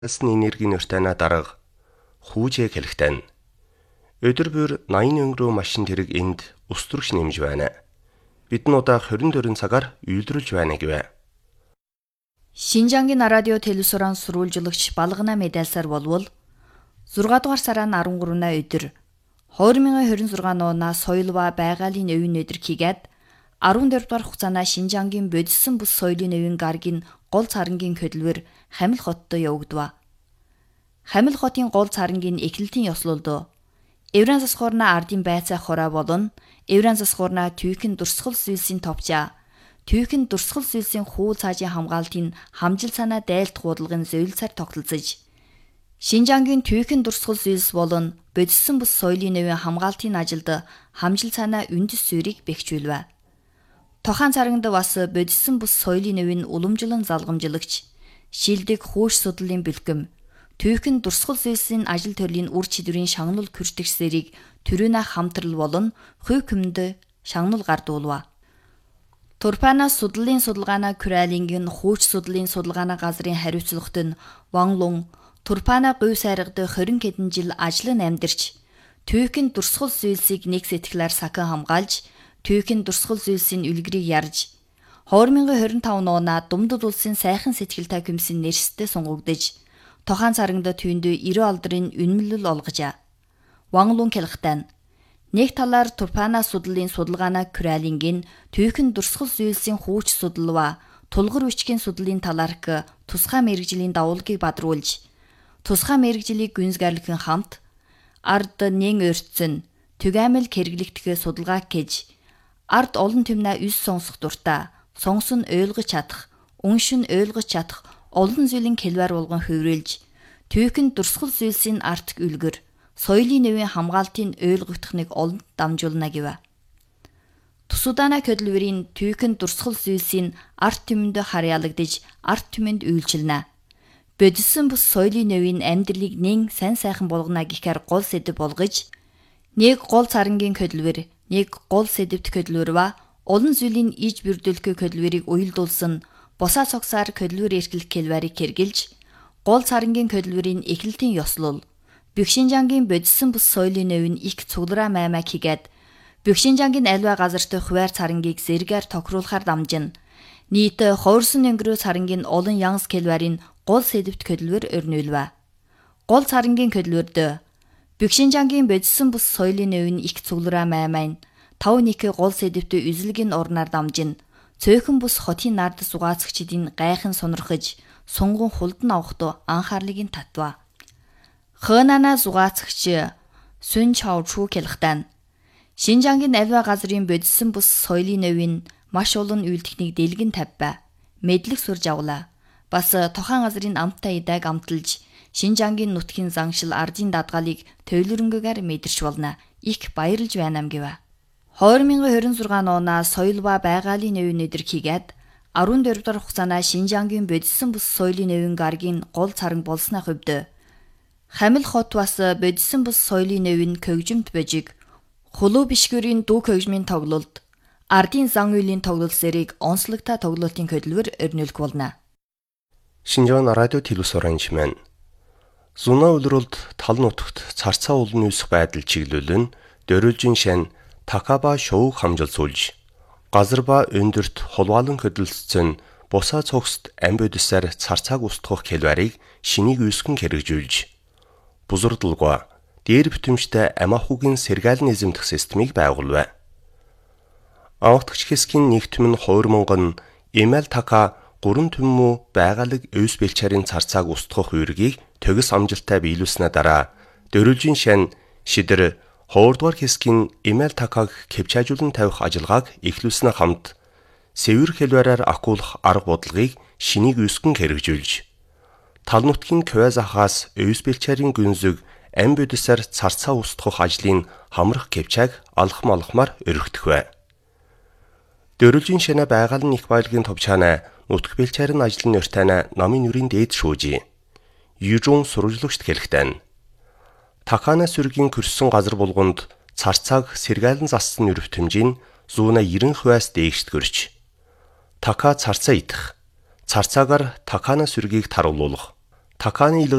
Ясны энергийн өртөөнө дарга хүүжээ хэлэхтэн. Өдөр бүр 80 өнгөрөө машин тэрэг энд устөрч нэмж байна. Бидэн удаа 24 цагаар үйлдвэрлэж байна гэвэ. Шинжангийн радио телевизорын сурвалжлагч Балгана медальсаар болвол 6 дугаар сарын 13-на өдөр 2026 оноо соёл ба байгалийн өвийн өдөр хийгээд 14 дугаар хугацаана Шинжангийн бодиссон бус соёлын өвийн гарагийн гол царангийн хөдөлмөр Хамил хотод явагдав. Хамил хотын гол царангийн эхлэлтийн ёслолд Евран засгуурна ардын байцаа хороо болон Евран засгуурна түйхэн дурсгал зүйлсийн товчаа түйхэн дурсгал зүйлсийн хуу цаажийн хамгаалтын хамжил санаа дайлдах бодлогын зөвлөсөөр тогтолцож Шинжангийн түйхэн дурсгал зүйлс болон бодиссон бус соёлын өвийн хамгаалтын ажилд хамжил санаа үндэс суурийг бэхжүүлв. Тохан царангад бас бодиссон бус соёлын өвийн уламжлан залгамжлагч шилдэг хөөш судлалын бэлгэм түйхэн дурсгал зүйлсийн ажил төрлийн үр чадварын шагнал хүртэгсэрийг төрөнө хамтрал болон хувь хүмүнд шагнал гардуулва. Турпанаас судлалын судалгаана Куралингийн хөөч судлалын судалгаана газрын хариуцлагт нь Ванлун Турпана говь сайрагд 20 хэдэн жил ажил нь амьдарч түйхэн дурсгал зүйлсийг нэг сэтгэлээр сахан хамгаалж түйхэн дурсгал зүйлсийн үлгэрийг ярьж 2025 оноо Думдад улсын сайхан сэтгэлтэй комиссийн нэрстэй сунгагдж Тохан царангад түүнд 90 алдрын үнэмлэл олгожээ. Ванлун хэлэхтэн нэг талаар Турпана судлалын судалгаана Куралингийн түйхэн дурсгал зүйлсийн хууч судалва тулгар бичгийн судлалын талаарх тусгай мэргэжлийн давуулгыг бадруулж тусгай мэргэжлийг гүнзгийрлэхэн хамт ард нэн өртсөн түгээмэл хэрэглэгдэх судалгаа гэж ард олон түмнээ үс сонсох дуртай сонсон ойлгож чадах уншин ойлгож чадах олон зүйлийн хэлбэр болгон хөврүүлж түйхэн дурсгал зүйлсийн арт үлгэр соёлын өвийн хамгаалтын ойлгогдохныг олон дамжуулна гэв. Тусудана хөдөлмөрийн түйхэн дурсгал зүйлсийн арт түмэнд харьяалагдж арт түмэнд үйлчилнэ. Бодиссон бус соёлын өвийн амьдралыг нэн сайн сайхан болгоно гэхээр гол сэдэв болгож нэг гол царангийн хөдөлмөр нэг гол сэдэвт хөдөлмөр ба олон зүйлийн иж бүрдүүлэх хөдөлмөрийг уялдуулсан босаа цогсоор хөдөлмөр эрхлэх хэлбэрийг хэрэгжилж гол царангийн хөдөлмөрийн эхлэлтийн ёслол Бөхшинжангийн бодиссон бус соёлын өвийн их цуглараа маймаг хийгээд Бөхшинжангийн альва газарт хуваар царангийг зэргээр тохируулахаар дамжин нийт хойрсон өнгөрөө царангийн олон янз хэлбэрийн гол сэдэвт хөдөлмөр өрнүүлв. Гол царангийн хөдөлмөрд Бөхшинжангийн бодиссон бус соёлын өвийн их цуглараа маймайн 5-1 гол сэдэвт үзлэгийн орноор дамжин цөөхөн бус хотын нард сугаацагчдын гайхан сонирхож сунган хулдан авахд анхаарлыг татва. Хönana сугаацагч Сүн Чаочу хэлэхтэн Шинжангийн альва газрын бодиссон бус соёлын өвийн маш олон үйл техник дэлгэн тавьбай. Мэдлэг сурж авлаа. Бас тохан газрын амттай идэг амталж Шинжангийн нутгийн заншил ардын дадгалыг төвлөрөнгөөр мэдэрч болно. Их баярлж байна гэв. 2026 оноо соёл ба байгалийн өвийн өдөр хийгээд 14 дугаар хугацаана Шинжангийн бодиссон бус соёлын өвийн гарагийн гол царанг болсны хувьд Хамил хот бас бодиссон бус соёлын өвийн көгжимт божиг хулуу бишгүүрийн дүү көгжмийн тоглолт ардын зан үйлийн тоглолт зэрэг онцлогтой тоглолтын хөдөлмөр өрнүүлэх болно. Шинжаан радио телевизорын чимэн Зуна улиралд тал нутагт царцаа улны үсэх байдал чиглүүлэн дөрүлжин шань Такаба шоуг хамжилсуулж газар ба өндөрт хулгаалan хөдөлсцэн бусаа цогст ам бодисаар царцааг устгах хэлбэрийг шинийг үүсгэн хэрэгжүүлж бузурдалгаа дээр битэмжтэй ам ахуйн сэргаалын эзэмдэх системийг байгуулв. Авахтгч хэсгийн нэгтгэм нь 2000 Эмэл Така 3 түмүү байгалаг өвс бэлчээрийн царцааг устгах үүргийг төгс амжилттай биелүүлснээр дараа дөрүлжин шань шидэр 2 дугаар хэсгийн Эмэл Такаг кэвчаажуулан тавих ажиллагааг эхлүүлснээр хамт сэвэр хэлбэрээр акуулах арга бодлогыг шинийг үүсгэн хэрэгжүүлж тал нутгийн Квазахаас өвс бэлчээрийн гүнзэг ам бодисаар царцаа устгах ажлын хамрах кэвчааг алхмаар өргөдөхвэ. Дөрүлжин шанаа байгалийн их баялагын товчаанаа нутг бэлчээрийн ажлын өртөөнө намын нүрийн дээд шүүжи. Южун сурвалжлагчд хэлэхтэн Такана сүргийн көрсөн газар булганд царцааг сэргаалan зассан өрөвтөмжийн 190%-аас дээшд гөрч. Така царцаа идэх. Царцаагаар Такана сүргийг таруулуулах. Таканы